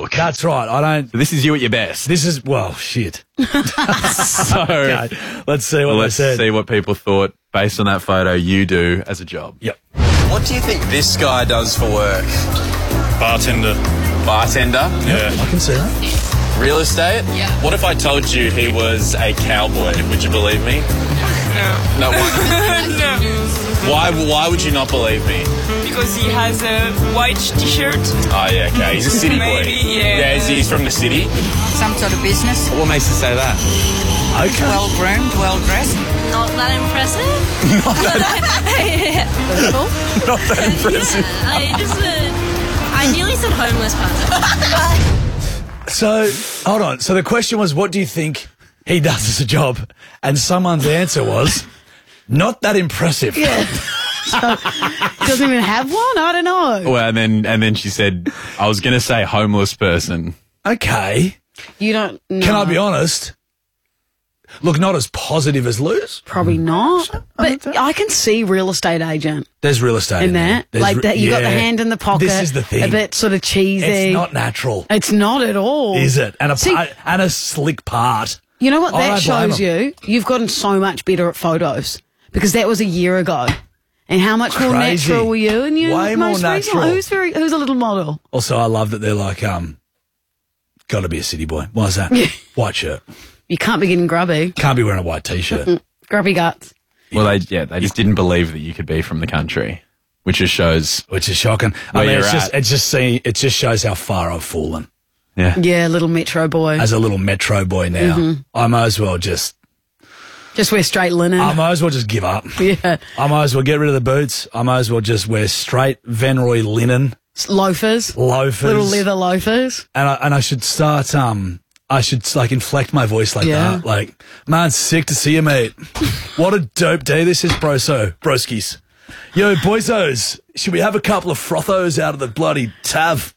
look. That's right. I don't. This is you at your best. This is, well, shit. So Okay, let's see what let's they said. see what people thought based on that photo you do as a job. Yep. What do you think this guy does for work? Bartender. Bartender? Yeah. I can see that. Real estate? Yeah. What if I told you he was a cowboy? Would you believe me? No. Why, No, why would you not believe me? because he has a white t-shirt. Oh, yeah, okay. He's a city boy. Maybe, yeah. He's from the city. Some sort of business. What makes you say that? Okay. Well groomed, well dressed. Not that impressive. Not that impressive. I nearly said homeless person. So, hold on. So the question was, what do you think he does as a job? And someone's answer was, not that impressive. Yeah. So, doesn't even have one? I don't know. Well, and then she said, I was going to say homeless person. Okay. You don't know. Can I be honest? Look, not as positive as Lou's. Probably not. But I can see real estate agent There's real estate in there. that. Like that, you got the hand in the pocket. This is the thing. A bit sort of cheesy. It's not natural, It's not at all. is it? And See- and a slick part. You know what I that don't blame shows 'em. you? You've gotten so much better at photos because that was a year ago. And how much more Crazy. natural were you? And you Way more most recent- natural. Who's a little model? Also, I love that they're like, got to be a city boy. Why is that? Yeah. White shirt. You can't be getting grubby. Can't be wearing a white t-shirt. Grubby guts. Well, they just didn't believe that you could be from the country, which just shows. Which is shocking. Where you're it just shows how far I've fallen Yeah. Yeah, little metro boy. as a little metro boy now. I might as well just Just wear straight linen. give up. Yeah. I might as well get rid of the boots. I might as well just wear straight Venroy linen Loafers. loafers. Little leather loafers. And I should start I should like inflect my voice like Yeah. that. Like, man, sick to see you, mate. What a dope day this is, broskis. Yo, boysos, should we have a couple of frothos out of the bloody tav?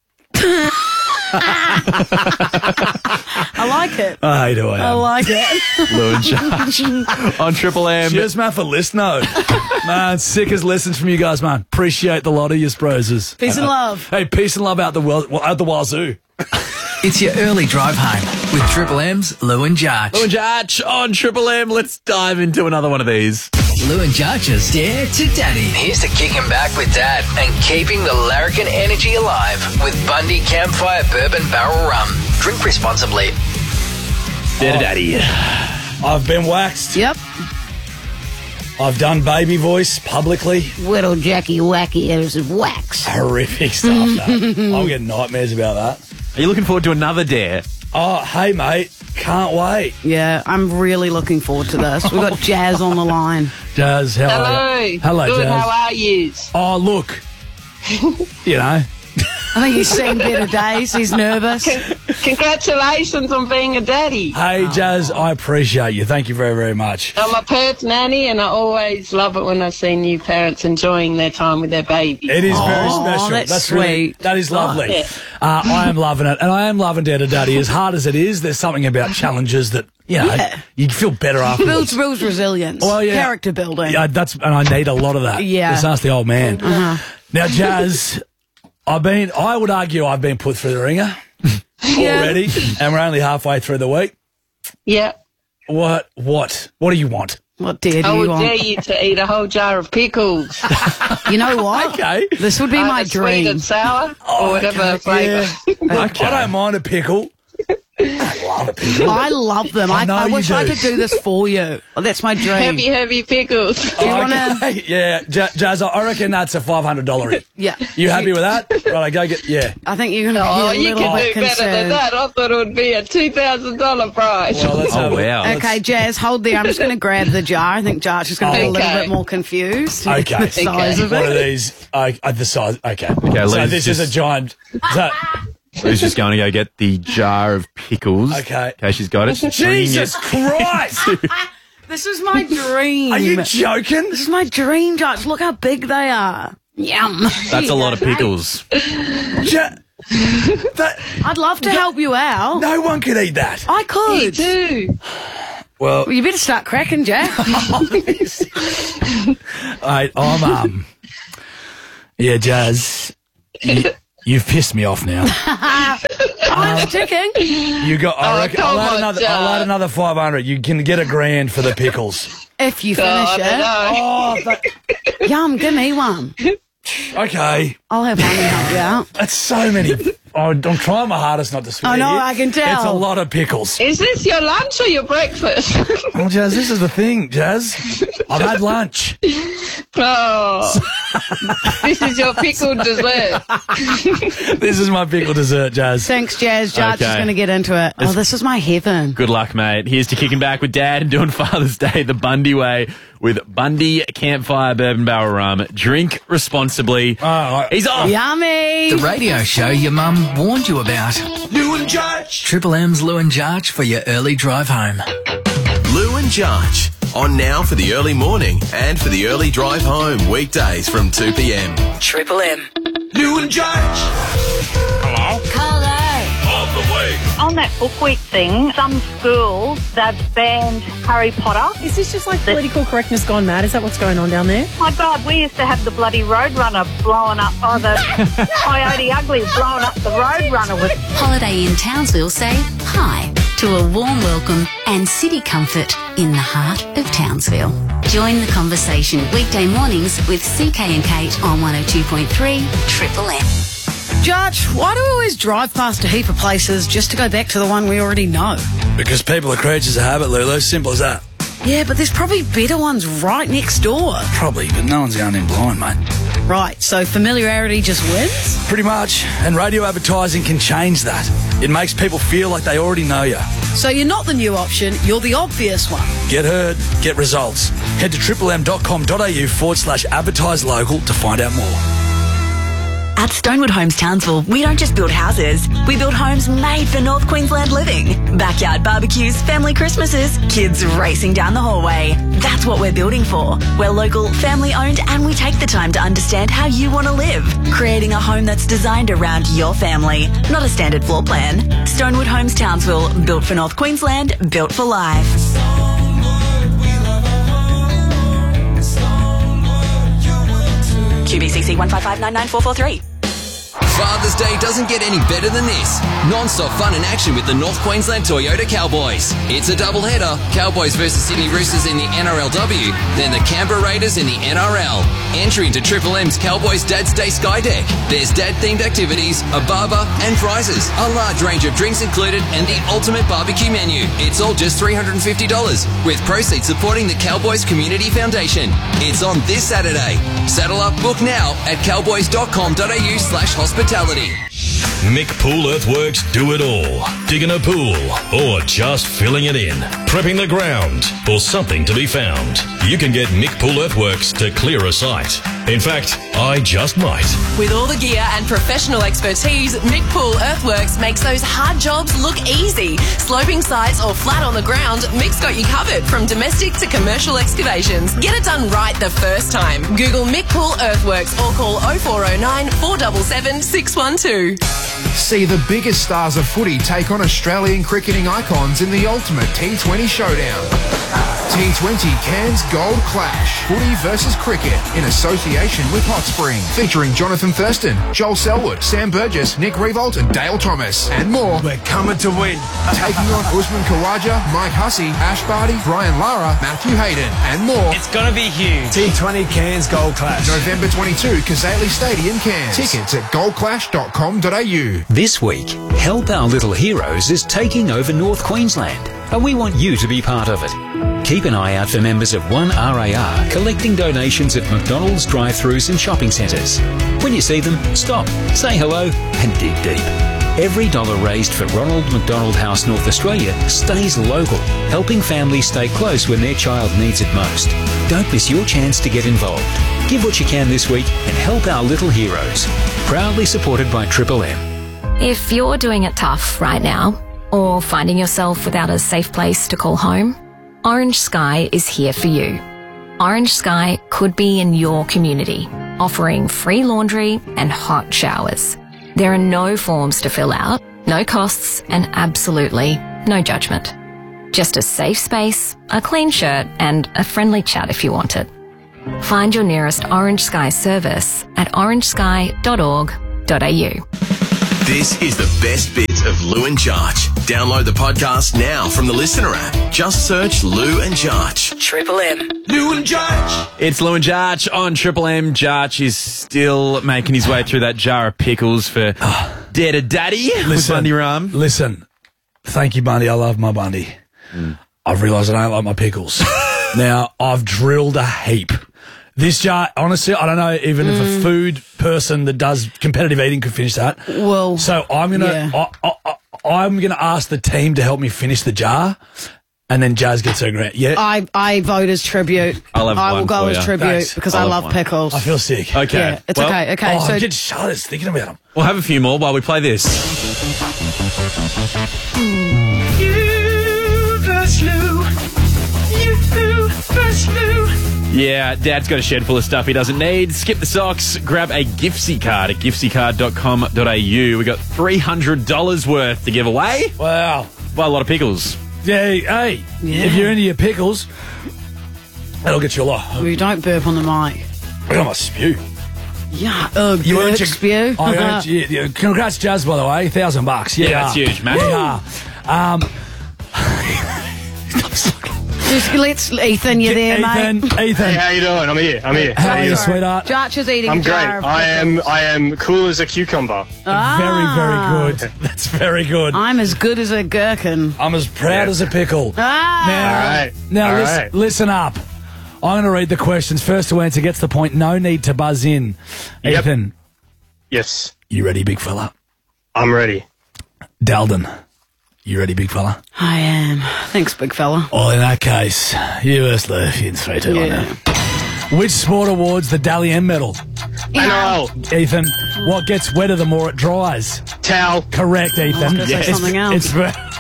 I like it. I hate who I I am. like it. Lou and Josh on Triple M. Cheers, man, for listening. Man, sick as listens from you guys, man. Appreciate the lot of you, broses. Peace and love. Hey, peace and love out the wazoo. It's your early drive home with Triple M's Lou and Jarch. Lou and Jarch on Triple M. Let's dive into another one of these. Lou and Jarch's Dare to Daddy. Here's to kicking back with Dad and keeping the larrikin energy alive with Bundy Campfire Bourbon Barrel Rum. Drink responsibly. Dare to Daddy. I've been waxed. Yep. I've done baby voice publicly. Little Jackie Wacky as wax. Horrific stuff, that. I'll get nightmares about that. Are you looking forward to another dare? Oh, hey, mate. Can't wait. Yeah, I'm really looking forward to this. We've got Jazz on the line. Jazz, how are you? Hello, Good, Jazz. how are you? Oh, look. You know. I think he's seen better days. He's nervous. Congratulations on being a daddy. Hey, Jazz, I appreciate you. Thank you very, very much. I'm a Perth nanny and I always love it when I see new parents enjoying their time with their baby. It is very special. that's really, sweet. that is lovely. Yeah. I am loving it. And I am loving Dare to Daddy. As hard as it is, there's something about challenges that, you know, you feel better afterwards. Builds resilience. Well, yeah. Character building. Yeah, and I need a lot of that. Yeah. Just ask the old man. Now, Jazz, I would argue I've been put through the ringer already, and we're only halfway through the week. Yeah. What do you want? What dare do I you would want? dare you to eat a whole jar of pickles. You know what? Okay. This would be my Either sweet dream. and sour or whatever flavour. Look, I don't mind a pickle. I love a pickle. I love them. I know I you wish I do. could do this for you. Oh, that's my dream. Heavy pickles. Do you want to? Okay. Yeah, Jazz, I reckon that's a $500 hit. Yeah. You happy with that? Right, go get, yeah. I think you're going to Oh, be a you little can bit do better than concerned. that. I thought it would be a $2,000 prize. Well, let's have Oh, it. wow. Okay, Jazz, hold there. I'm just going to grab the jar. I think Jarch is going to be a little Okay. bit more confused. Okay. The size of One of it. these, the size, okay. Okay, so Liz, this is a just- giant, so, Lou's just going to go get the jar of pickles. Okay. Okay, she's got it. She's bringing Jesus it. Christ! This is my dream. Are you joking? This is my dream, Jarch. Look how big they are. Yum. That's a lot of pickles. I'd love to help you out. No one could eat that. I could. Me too. Well, Well, you better start cracking, Jack. I'm yeah, Jazz. You've pissed me off now. Time's ticking. You got. I reckon. come I'll on, add another 500. You can get $1,000 for the pickles. If you finish it. Oh, Yum, give me one. okay. I'll have one and help you out. That's so many. I'm trying my hardest not to swear. I know, I can tell. It's a lot of pickles. Is this your lunch or your breakfast? Well, Jazz, this is the thing, Jazz. I've had lunch. Oh, this is your pickled dessert. This is my pickle dessert, Jazz. Thanks, Jazz. Jarch is Okay. going to get into it. Oh, this is my heaven. Good luck, mate. Here's to kicking back with Dad and doing Father's Day the Bundy way with Bundy Campfire Bourbon Barrel Rum. Drink responsibly. He's off. Yummy. The radio show your mum warned you about. Lou and Judge. Triple M's Lou and Jarch for your early drive home. Lou and Judge. On now for the early morning and for the early drive home. Weekdays from 2 p.m. Triple M. Lou and Judge. On that book week thing, some schools, they've banned Harry Potter. Is this just like political correctness gone mad? Is that what's going on down there? My God, we used to have the bloody Roadrunner blowing up, or the Coyote Ugly blowing up the Roadrunner with. Holiday Inn Townsville say hi to a warm welcome and city comfort in the heart of Townsville. Join the conversation weekday mornings with CK and Kate on 102.3 Triple M. Jarch, why do we always drive past a heap of places just to go back to the one we already know? Because people are creatures of habit, Lulu. Simple as that. Yeah, but there's probably better ones right next door. Probably, but no one's going in blind, mate. Right, so familiarity just wins? Pretty much. And radio advertising can change that. It makes people feel like they already know you. So you're not the new option, you're the obvious one. Get heard, get results. Head to triplem.com.au/advertise local to find out more. At Stonewood Homes Townsville, we don't just build houses, we build homes made for North Queensland living. Backyard barbecues, family Christmases, kids racing down the hallway. That's what we're building for. We're local, family owned, and we take the time to understand how you want to live, creating a home that's designed around your family, not a standard floor plan. Stonewood Homes Townsville, built for North Queensland, built for life. QBCC 155994443. Father's Day doesn't get any better than this. Non-stop fun and action with the North Queensland Toyota Cowboys. It's a doubleheader. Cowboys versus Sydney Roosters in the NRLW, then the Canberra Raiders in the NRL. Entry into Triple M's Cowboys Dad's Day Sky Deck. There's dad-themed activities, a barber, and prizes. A large range of drinks included and the ultimate barbecue menu. It's all just $350, with proceeds supporting the Cowboys Community Foundation. It's on this Saturday. Saddle up, book now at cowboys.com.au/hospitality. Mick Pool Earthworks do it all. Digging a pool or just filling it in. Prepping the ground or something to be found. You can get Mick Pool Earthworks to clear a site. In fact, I just might. With all the gear and professional expertise, Mick Pool Earthworks makes those hard jobs look easy. Sloping sites or flat on the ground, Mick's got you covered from domestic to commercial excavations. Get it done right the first time. Google Mick Pool Earthworks or call 0409 477 612. See the biggest stars of footy take on Australian cricketing icons in the ultimate T20 showdown. T20 Cairns Gold Clash. Footy versus cricket in association with Hot Spring. Featuring Jonathan Thurston, Joel Selwood, Sam Burgess, Nick Revolt and Dale Thomas. And more. We're coming to win. Taking on Usman Khawaja, Mike Hussey, Ash Barty, Brian Lara, Matthew Hayden and more. It's going to be huge. T20 Cairns Gold Clash. November 22, Kazali Stadium, Cairns. Tickets at goldclash.com.au. This week, Help Our Little Heroes is taking over North Queensland, and we want you to be part of it. Keep an eye out for members of 1RAR collecting donations at McDonald's drive-thrus and shopping centres. When you see them, stop, say hello and dig deep. Every dollar raised for Ronald McDonald House North Australia stays local, helping families stay close when their child needs it most. Don't miss your chance to get involved. Give what you can this week and help our little heroes. Proudly supported by Triple M. If you're doing it tough right now, or finding yourself without a safe place to call home, Orange Sky is here for you. Orange Sky could be in your community, offering free laundry and hot showers. There are no forms to fill out, no costs, and absolutely no judgment. Just a safe space, a clean shirt, and a friendly chat if you want it. Find your nearest Orange Sky service at orangesky.org.au. This is the best bits of Lou and Jarch. Download the podcast now from the Listener app. Just search Lou and Jarch. Triple M. Lou and Jarch. It's Lou and Jarch on Triple M. Jarch is still making his way through that jar of pickles for Dare Daddy with Bundy Rum. Listen, thank you, Bundy. I love my Bundy. I've realised I don't like my pickles. Now, I've drilled a heap. This jar, honestly, I don't know even if a food person that does competitive eating could finish that. Well, so I'm gonna ask the team to help me finish the jar, and then Jazz gets her grant. Yeah, I vote as tribute. I will go as tribute because I love pickles. I feel sick. Okay, yeah, it's okay. Okay, so so get shudders thinking about them. We'll have a few more while we play this. You versus Lou. You versus Lou. Yeah, Dad's got a shed full of stuff he doesn't need. Skip the socks, grab a Giftsy card at giftseycard.com.au. We got $300 worth to give away. Wow. Buy a lot of pickles. Yeah, hey, if you're into your pickles, that'll get you a lot. Well, you don't burp on the mic. I got my spew. Yeah, You earned spew. I earned yeah, congrats, Jazz, by the way. $1,000. Yeah, that's huge, man. Yeah. Just let's, Ethan, you there, mate? Ethan. Hey, how you doing? I'm here. How are you, sweetheart? Jarch is eating I'm a great. jar of I am cool as a cucumber. Very, very good. That's very good. I'm as good as a gherkin. I'm as proud as a pickle. Now, listen up. I'm going to read the questions. First to answer gets the point. No need to buzz in. Yep. Ethan. Yes. You ready, big fella? I'm ready. Dalden. You ready, big fella? I am. Thanks, big fella. Well, in that case, you versus Lou in 3-2 on that. Which sport awards the Dally M medal? NRL. Ethan, what gets wetter the more it dries? Towel. Correct, Ethan. I was going to say something else.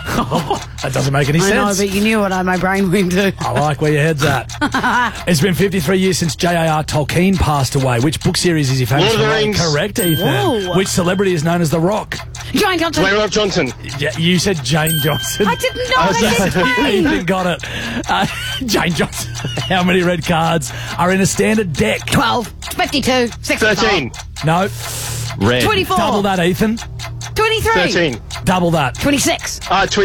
That doesn't make any sense. I know, but you knew what my brain went to. I like where your head's at. It's been 53 years since J.R.R. Tolkien passed away. Which book series is he famous for? Lord of the Rings. Correct, Ethan. Whoa. Which celebrity is known as The Rock? Jane Johnson. Dwayne Rock Johnson. Yeah, you said Jane Johnson. I didn't know. I said Jane. Ethan got it. Jane Johnson. How many red cards are in a standard deck? 12, 52, 65. 13. No. Red. 24. Double that, Ethan. 23. 13. Double that. 26.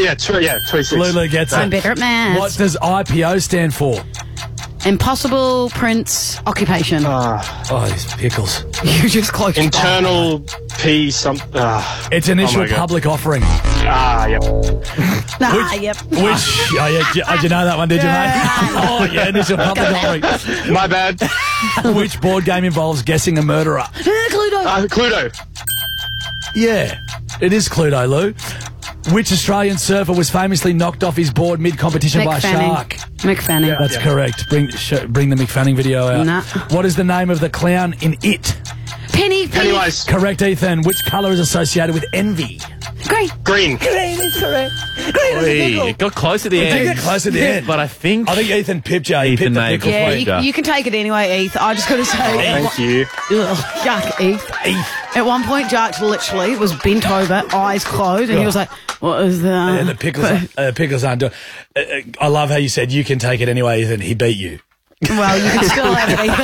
26. Lulu gets it. I'm better at maths. What does IPO stand for? Impossible Prince Occupation. Oh, these pickles. You just close. Internal P Its initial public offering. Yep. Yep. Did you know that one, did you, mate? Oh, yeah, initial public offering. My bad. Which board game involves guessing a murderer? Cluedo. Cluedo. Yeah, it is Cluedo, Lou. Which Australian surfer was famously knocked off his board mid-competition Mick by a Fanning. shark? Mick Fanning. That's correct. Bring the Mick Fanning video out. Nah. What is the name of the clown in It? Pennywise. Correct, Ethan. Which colour is associated with envy? Green. Green. Green is correct. It got close at the end. It got close at the end. But I think Ethan pipped you. Ethan may have Yeah, you can take it anyway, Eth. I just got to say. Thank you. Ugh, yuck, Eth. At one point, Jarch literally was bent over, eyes closed, and he was like, what is that? And the pickles aren't doing. I love how you said you can take it anyway, Ethan. He beat you. Well, you can still have it,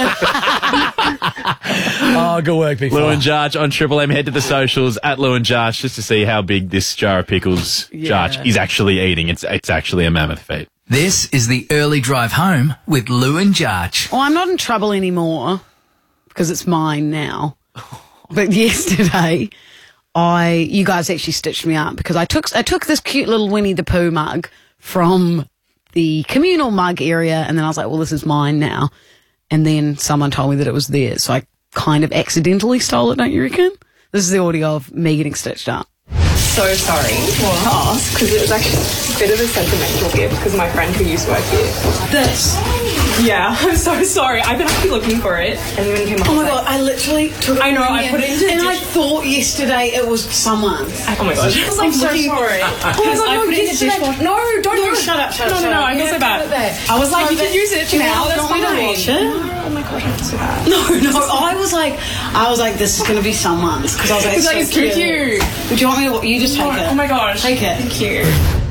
Ethan. Oh, good work, big Lou fella. and Jarch on Triple M. Head to the socials at Lou and Jarch just to see how big this jar of pickles Jarch is actually eating. It's actually a mammoth feat. This is the early drive home with Lou and Jarch. Well, I'm not in trouble anymore because it's mine now. But yesterday, you guys actually stitched me up because I took this cute little Winnie the Pooh mug from the communal mug area, and then I was like, well, this is mine now. And then someone told me that it was theirs, so I kind of accidentally stole it, don't you reckon? This is the audio of me getting stitched up. So sorry to ask, because it was actually a bit of a sentimental gift because my friend who used to work here. This? Yeah, I'm so sorry. I've been actually looking for it. And then came up Oh my god, I literally took it. I know, I put it into and I thought yesterday it was someone's. Oh my god. I'm so sorry. Oh my god, I put it in the dishwasher. No, don't shut up. No, I feel so bad. I was like, you can use it now. That's fine. Oh my god, I feel so bad. No, I was like, this is gonna be someone's because I was like, it's too cute. Would you want me to? You just take it. Oh my gosh. Take it. Thank you.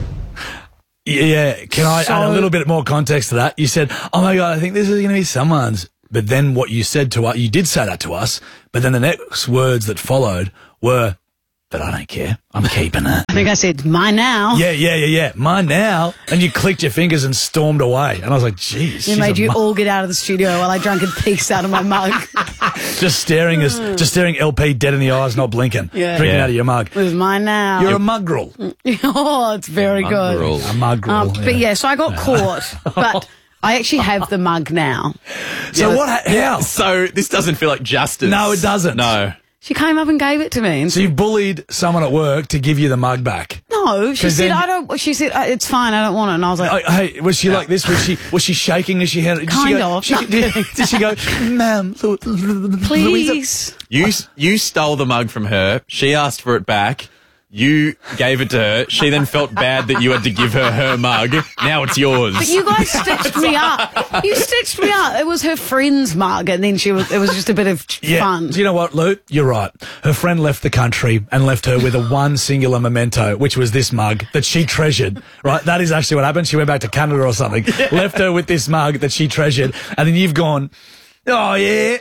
Yeah, can I add a little bit more context to that? You said, oh my God, I think this is going to be someone's. But then what you said to us, you did say that to us, but then the next words that followed were, But I don't care. I'm keeping it. I think I said, mine now. Yeah. Mine now. And you clicked your fingers and stormed away. And I was like, geez. It made you all get out of the studio while I drank a piece out of my mug. just staring LP dead in the eyes, not blinking. Yeah. Drinking out of your mug. It was mine now. You're a muggrel. Oh, it's very good. A muggrel. But yeah, so I got caught. But I actually have the mug now. So how? So this doesn't feel like justice. No, it doesn't. No. She came up and gave it to me. So you bullied someone at work to give you the mug back? No, she said, She said, it's fine, I don't want it. And I was like, hey, was she like this? Was she shaking as she handed it? Kind of. Did she go, ma'am, please? You stole the mug from her. She asked for it back. You gave it to her. She then felt bad that you had to give her mug. Now it's yours. But you guys stitched me up. You stitched me up. It was her friend's mug, and then it was just a bit of fun. Do you know what, Lou? You're right. Her friend left the country and left her with one singular memento, which was this mug that she treasured, right? That is actually what happened. She went back to Canada or something, left her with this mug that she treasured, and then you've gone, oh, yeah.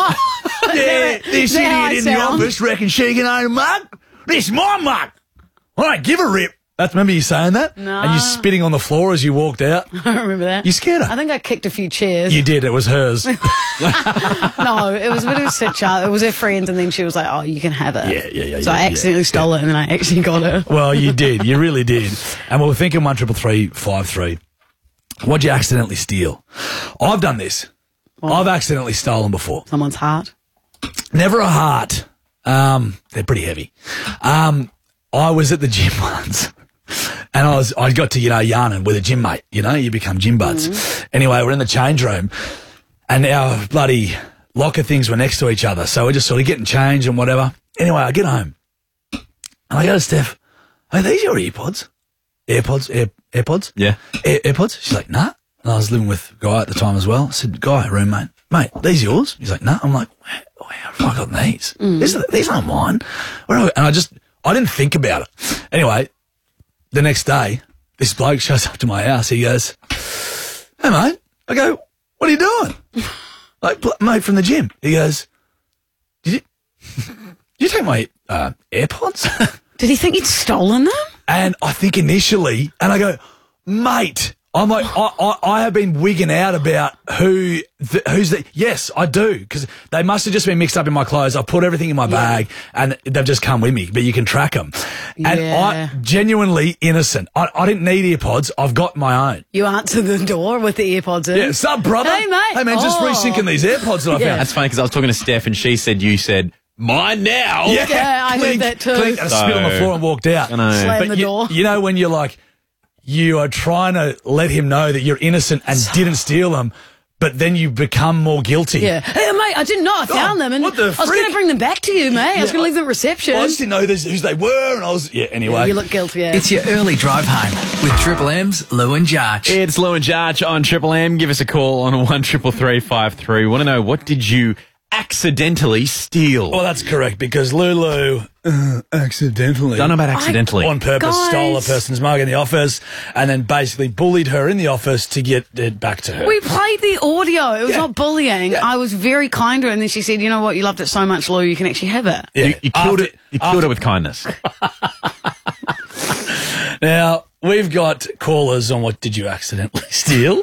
This idiot in the office reckons she can own a mug? This is my mug. All right, give a rip. Remember you saying that? No. And you spitting on the floor as you walked out? I remember that. You scared her? I think I kicked a few chairs. You did. It was hers. No, it was a bit of a sit-chat. It was her friend, and then she was like, oh, you can have it. Yeah. So I accidentally stole it, and then I actually got it. Well, you did. You really did. And we were thinking 13353. What'd you accidentally steal? I've done this. I've accidentally stolen before. Someone's heart? Never a heart. They're pretty heavy. I was at the gym once and I got to, yarning with a gym mate, you become gym buds. Mm-hmm. Anyway, we're in the change room and our bloody locker things were next to each other. So we're just sort of getting changed and whatever. Anyway, I get home and I go to Steph, are these your earpods? AirPods? Yeah. AirPods? She's like, nah. And I was living with a guy at the time as well. I said, guy, roommate, mate, these yours? He's like, nah. I'm like, how have I got these? These aren't mine. And I didn't think about it. Anyway, the next day, this bloke shows up to my house. He goes, hey, mate. I go, what are you doing? Like, mate from the gym. He goes, did you take my AirPods? Did he think you'd stolen them? And I think initially, and I go, mate, I'm like, I have been wigging out about who's the. Yes, I do, because they must have just been mixed up in my clothes. I put everything in my bag, and they've just come with me. But you can track them. And I genuinely innocent. I didn't need earpods. I've got my own. You answer the door with the earpods in. Yeah, sup, brother? Hey, mate. Hey, man, just resyncing these AirPods that I found. That's funny because I was talking to Steph and you said. Mine now. Yeah, I heard that too. And I spit on the floor and walked out. I know. Slammed the door. You know when you're like, you are trying to let him know that you're innocent and didn't steal them, but then you become more guilty. Yeah. Hey, mate, I didn't know I found them, and what the I was going to bring them back to you, mate. I was going to leave them at reception. I just didn't know whose they were, and I was, anyway. You look guilty, yeah. It's your early drive home with Triple M's Lou and Jarch. It's Lou and Jarch on Triple M. Give us a call on 13353. Want to know, what did you accidentally steal? Well, that's correct, because Lulu accidentally. Don't know about accidentally. On purpose stole a person's mug in the office and then basically bullied her in the office to get it back to her. We played the audio. It was not bullying. Yeah. I was very kind to her, and then she said, you know what, you loved it so much, Lou, you can actually have it. Yeah. You killed it. You killed it with kindness. Now, we've got callers on what did you accidentally steal.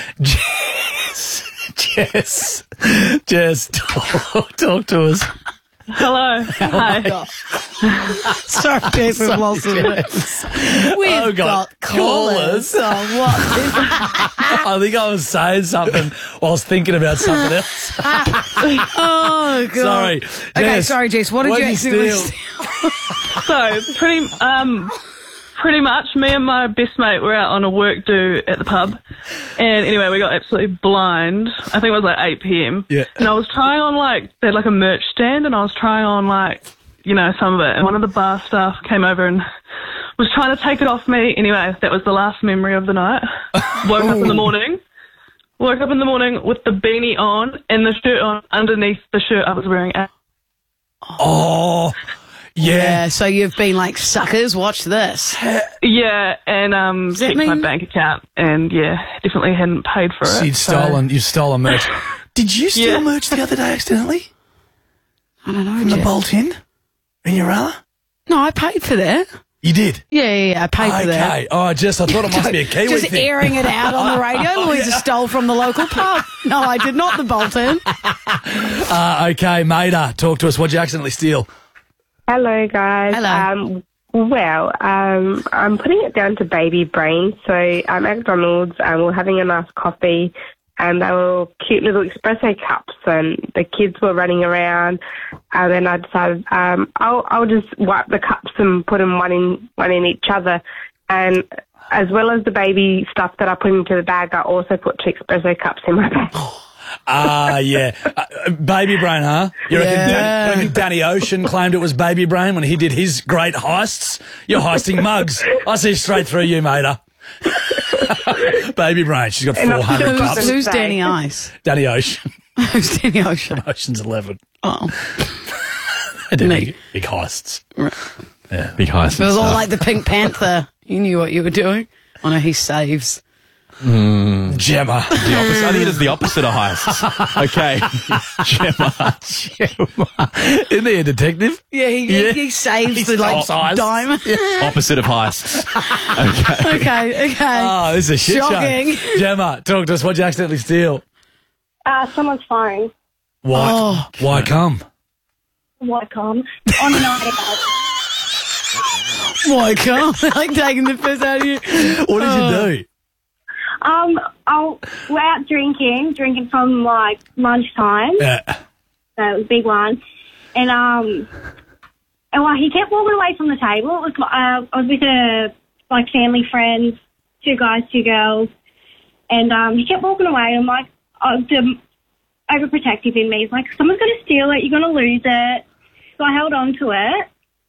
Jess, talk to us. Hello. Hi. Sorry, Jess, we've lost it. We've got callers. Oh, what? I think I was saying something while I was thinking about something else. Oh, God. Sorry. Okay, sorry, Jess. What did you accidentally steal? So, pretty much, me and my best mate were out on a work do at the pub. And anyway, we got absolutely blind. I think it was like 8 p.m. Yeah. And I was trying on they had a merch stand, and I was trying on some of it. And one of the bar staff came over and was trying to take it off me. Anyway, that was the last memory of the night. Woke up in the morning with the beanie on and the shirt on underneath the shirt I was wearing. Oh, yeah. So you've been like, suckers, watch this. Yeah, and checked my bank account, and definitely hadn't paid for it. So you've stolen merch. Did you steal merch the other day accidentally? I don't know. From the bolt in your umbrella? No, I paid for that. You did? Yeah, I paid for that. Okay. Oh, I thought it must be a Kiwi Just thing. airing it out on the radio. Louisa stole from the local pub. No, I did not, the Bolton. Okay, Maida, talk to us. What'd you accidentally steal? Hello, guys. Hello. I'm putting it down to baby brain. So at McDonald's, we're having a nice coffee, and they were cute little espresso cups, and the kids were running around. And then I decided I'll just wipe the cups and put them one in each other, and as well as the baby stuff that I put into the bag, I also put 2 espresso cups in my bag. Yeah. Baby brain, huh? You reckon Danny Ocean claimed it was baby brain when he did his great heists? You're heisting mugs. I see straight through you, Maida. Baby brain. She's got 400 cups. Who's Danny Ice? Danny Ocean. Who's Danny Ocean? Ocean's 11. Oh. I do big heists. Yeah, big heists. It was all like the Pink Panther. You knew what you were doing. Oh no, he saves. Gemma. The opposite. I think it is the opposite of heists. Okay. Gemma. Isn't he a detective? Yeah, he saves the diamond. Opposite of heists. Okay. Okay. Oh, this is a shit Shocking. show. Gemma, talk to us. What'd you accidentally steal? Someone's phone. Why? Why come? Why come? On a night out. Why come? Like taking the piss out of you. What did you do? We're out drinking from like lunchtime. Yeah. So it was a big one. And well, he kept walking away from the table. It was, I was with family friends, 2 guys, 2 girls. And he kept walking away. I'm like, the overprotective in me is like, someone's going to steal it. You're going to lose it. So I held on to it.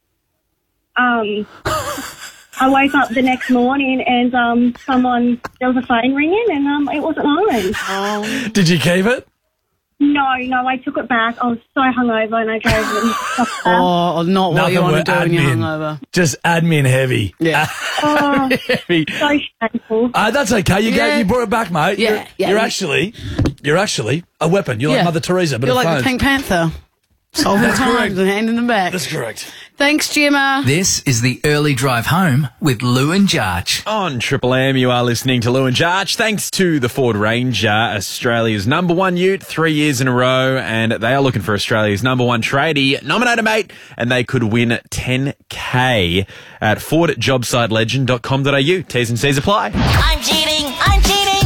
I woke up the next morning and there was a phone ringing and it wasn't home. Did you keep it? No, I took it back. I was so hungover and I gave it. Oh, not what you want to do when you're hungover. Just admin heavy. Yeah. Heavy. So shameful. That's okay. You brought it back, mate. Yeah, You're actually a weapon. You're like Mother Teresa, but you're of like phones. the Pink Panther. Solving times and handing them back. That's correct. Thanks, Gemma. This is the early drive home with Lou and Jarch. On Triple M, you are listening to Lou and Jarch. Thanks to the Ford Ranger, Australia's #1 ute, 3 years in a row, and they are looking for Australia's #1 tradie. Nominate a mate, and they could win $10K at fordjobsitelegend.com.au. T's and C's apply. I'm cheating, I'm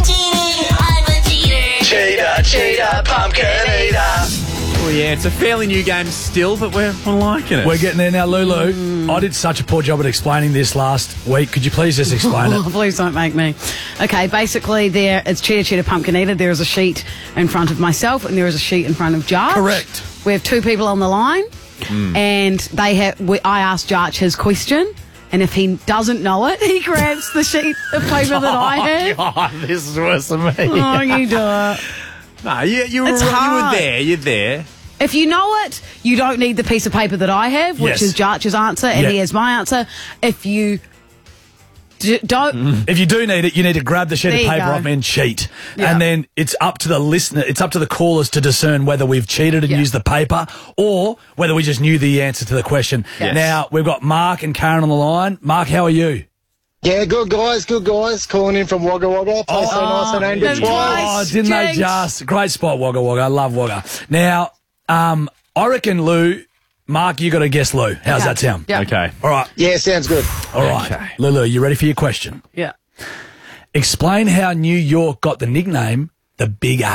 a cheater. Cheater, pumpkin eater. Oh, yeah, it's a fairly new game still, but we're liking it. We're getting there now, Lulu. I did such a poor job at explaining this last week. Could you please just explain it? Please don't make me. Okay, basically it's Cheetah Pumpkin Eater. There is a sheet in front of myself and there is a sheet in front of Jarch. Correct. We have 2 people on the line and I asked Jarch his question. And if he doesn't know it, he grabs the sheet of paper that I have. God, this is worse than me. Oh, you do it. No, you were there. You're there. If you know it, you don't need the piece of paper that I have, which is Jarch's answer, and he has my answer. If you don't... If you do need it, you need to grab the sheet of There you paper go. off me and cheat. Yeah. And then it's up to the listener, it's up to the callers to discern whether we've cheated and used the paper or whether we just knew the answer to the question. Yes. Now, we've got Mark and Karen on the line. Mark, how are you? Yeah, good guys. Calling in from Wagga Wagga. Place so nice and named it twice. Oh, didn't they just? Great spot, Wagga Wagga. I love Wagga. Now, I reckon, Lou, Mark, you got to guess Lou. How's that sound? Yep. Okay. All right. Yeah, sounds good. All right. Lulu, you ready for your question? Yeah. Explain how New York got the nickname the Big Apple.